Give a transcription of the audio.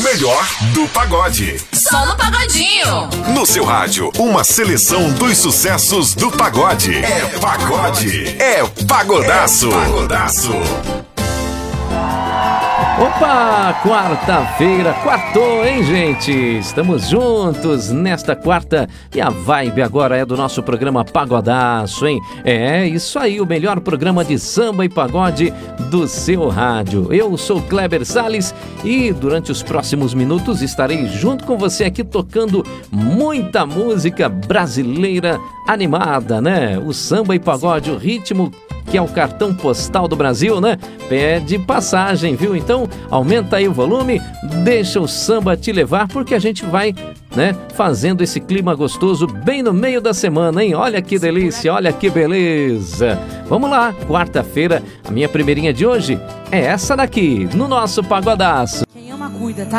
melhor do pagode. Só no Pagodinho. No seu rádio, uma seleção dos sucessos do pagode. É pagode. É pagodaço. É pagodaço. Opa, quarta-feira, quartou, hein, gente? Estamos juntos nesta quarta e a vibe agora é do nosso programa Pagodaço, hein? É isso aí, o melhor programa de samba e pagode do seu rádio. Eu sou Kleber Salles e durante os próximos minutos estarei junto com você aqui tocando muita música brasileira animada, né? O samba e pagode, o ritmo que é o cartão postal do Brasil, né? Pede passagem, viu? Então, aumenta aí o volume, deixa o samba te levar, porque a gente vai, né, fazendo esse clima gostoso bem no meio da semana, hein? Olha que delícia, olha que beleza! Vamos lá, quarta-feira, a minha primeirinha de hoje é essa daqui, no nosso Pagodaço. Quem ama cuida, tá?